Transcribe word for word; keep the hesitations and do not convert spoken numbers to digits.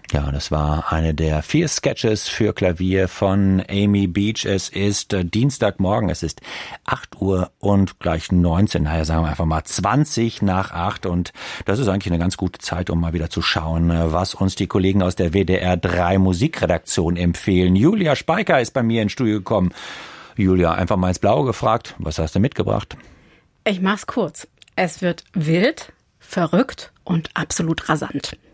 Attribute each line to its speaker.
Speaker 1: Ja, das war eine der vier Sketches für Klavier von Amy Beach. Es ist äh, Dienstagmorgen, es ist acht Uhr und gleich neunzehn, naja, sagen wir einfach mal zwanzig nach acht. Und das ist eigentlich eine ganz gute Zeit, um mal wieder zu schauen, was uns die Kollegen aus der W D R drei Musikredaktion empfehlen. Julia Speiker ist bei mir ins Studio gekommen. Julia, einfach mal ins Blaue gefragt, was hast du mitgebracht?
Speaker 2: Ich mach's kurz. Es wird wild, verrückt und absolut rasant.